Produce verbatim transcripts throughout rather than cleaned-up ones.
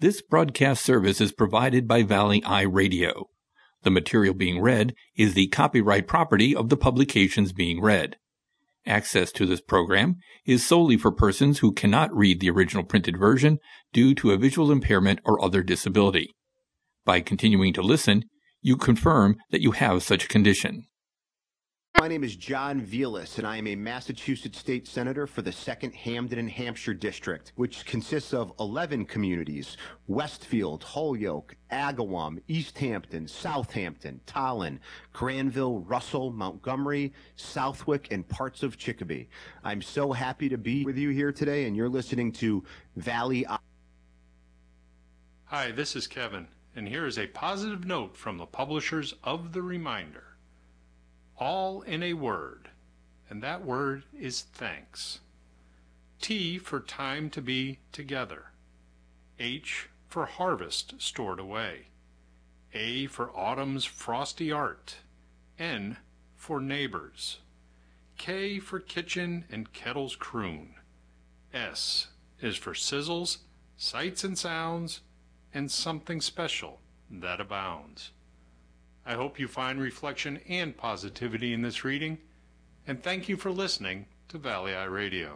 This broadcast service is provided by Valley Eye Radio. The material being read is the copyright property of the publications being read. Access to this program is solely for persons who cannot read the original printed version due to a visual impairment or other disability. By continuing to listen, you confirm that you have such a condition. My name is John Velas, and I am a Massachusetts State Senator for the second Hamden and Hampshire District, which consists of eleven communities: Westfield, Holyoke, Agawam, East Hampton, Southampton, Tolland, Granville, Russell, Montgomery, Southwick, and parts of Chicopee. I'm so happy to be with you here today, and you're listening to Valley Eye. Hi, this is Kevin, and here is a positive note from the publishers of The Reminder. All in a word, and that word is thanks. T for time to be together. H for harvest stored away. A for autumn's frosty art. N for neighbors. K for kitchen and kettles croon. S is for sizzles, sights and sounds, and something special that abounds. I hope you find reflection and positivity in this reading, and thank you for listening to Valley Eye Radio.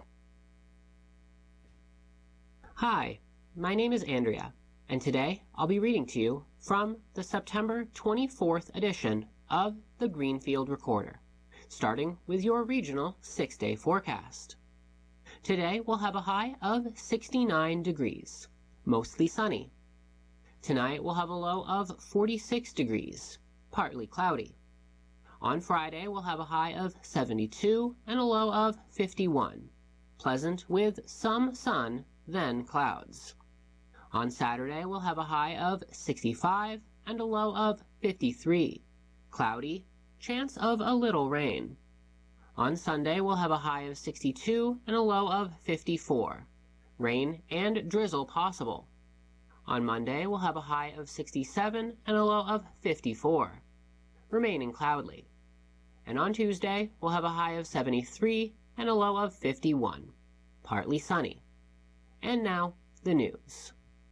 Hi, my name is Andrea, and today I'll be reading to you from the September twenty-fourth edition of the Greenfield Recorder, starting with your regional six-day forecast. Today we'll have a high of sixty-nine degrees, mostly sunny. Tonight we'll have a low of forty-six degrees. Partly cloudy. On Friday, we'll have a high of seventy-two and a low of fifty-one. Pleasant with some sun, then clouds. On Saturday, we'll have a high of sixty-five and a low of fifty-three. Cloudy, chance of a little rain. On Sunday, we'll have a high of sixty-two and a low of fifty-four. Rain and drizzle possible. On Monday, we'll have a high of sixty-seven and a low of fifty-four, remaining cloudy. And on Tuesday, we'll have a high of seventy-three and a low of fifty-one, partly sunny. And now, the news.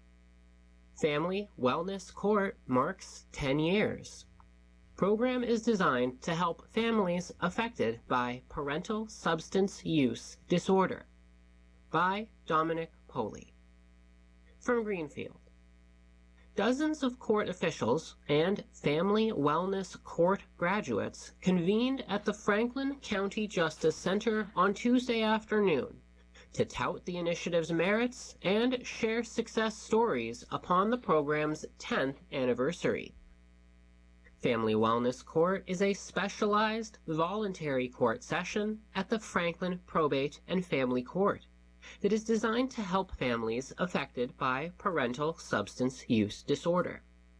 Family Wellness Court marks ten years. Program is designed to help families affected by parental substance use disorder. By Dominic Poley. From Greenfield. Dozens of court officials and Family Wellness Court graduates convened at the Franklin County Justice Center on Tuesday afternoon to tout the initiative's merits and share success stories upon the program's tenth anniversary. Family Wellness Court is a specialized voluntary court session at the Franklin Probate and Family Court that is designed to help families affected by parental substance use disorder.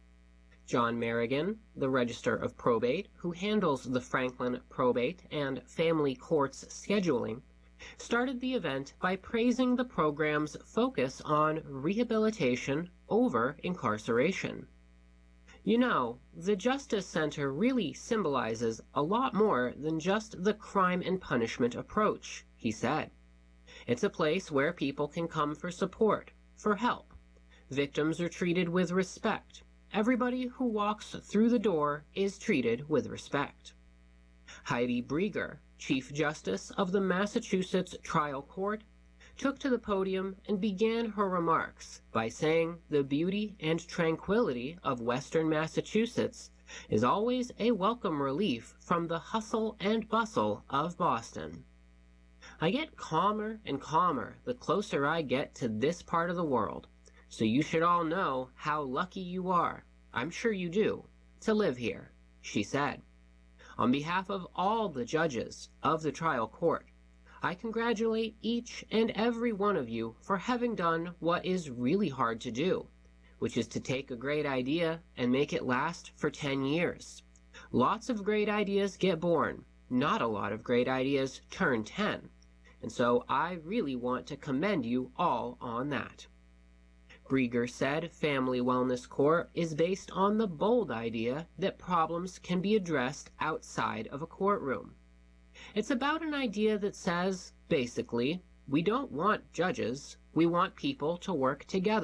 John Merrigan, the Register of Probate, who handles the Franklin Probate and Family Court's scheduling, started the event by praising the program's focus on rehabilitation over incarceration. You know, the Justice Center really symbolizes a lot more than just the crime and punishment approach, he said. It's a place where people can come for support, for help. Victims are treated with respect. Everybody who walks through the door is treated with respect. Heidi Brieger, Chief Justice of the Massachusetts Trial Court, took to the podium and began her remarks by saying the beauty and tranquility of Western Massachusetts is always a welcome relief from the hustle and bustle of Boston. I get calmer and calmer the closer I get to this part of the world, so you should all know how lucky you are, I'm sure you do, to live here, she said. On behalf of all the judges of the trial court, I congratulate each and every one of you for having done what is really hard to do, which is to take a great idea and make it last for ten years. Lots of great ideas get born, not a lot of great ideas turn ten. And so I really want to commend you all on that. Brieger said Family Wellness Court is based on the bold idea that problems can be addressed outside of a courtroom. It's about an idea that says, basically, we don't want judges, we want people to work together.